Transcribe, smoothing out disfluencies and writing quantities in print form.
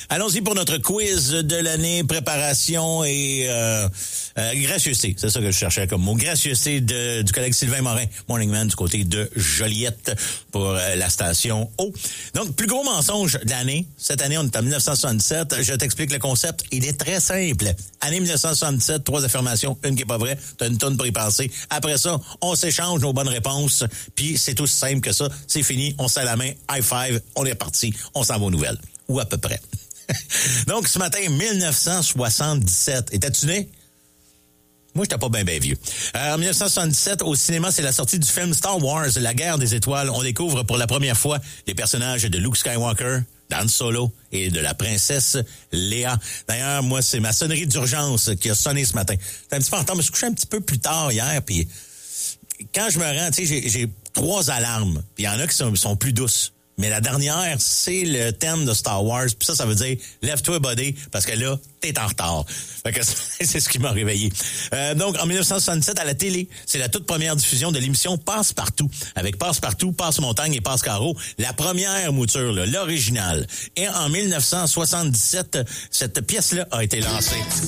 Allons-y pour notre quiz de l'année, préparation et gracieuseté. C'est ça que je cherchais comme mot. Gracieuté du collègue Sylvain Morin, Morning Man, du côté de Joliette pour la station O. Donc, plus gros mensonge de l'année. Cette année, on est en 1977. Je t'explique le concept. Il est très simple. Année 1977, 3 affirmations, une qui est pas vraie. T'as une tonne pour y penser. Après ça, on s'échange nos bonnes réponses. Puis c'est aussi simple que ça. C'est fini. On se serre la main. High five. On est parti. On s'en va aux nouvelles. Ou à peu près. Donc, ce matin, 1977. Étais-tu né? Moi, j'étais pas bien vieux. En 1977, au cinéma, c'est la sortie du film Star Wars, La Guerre des Étoiles. On découvre pour la première fois les personnages de Luke Skywalker, d'Han Solo et de la princesse Léa. D'ailleurs, moi, c'est ma sonnerie d'urgence qui a sonné ce matin. C'est un petit peu en retard, mais je me suis couché un petit peu plus tard hier, puis quand je me rends, tu sais, j'ai 3 alarmes, puis il y en a qui sont plus douces. Mais la dernière, c'est le thème de Star Wars. Puis ça veut dire, lève-toi, buddy, parce que là, t'es en retard. Fait que c'est ce qui m'a réveillé. Donc, en 1977, à la télé, c'est la toute première diffusion de l'émission Passe-Partout. Avec Passe-Partout, Passe-Montagne et Passe-Carreau. La première mouture, là, l'original. Et en 1977, cette pièce-là a été lancée.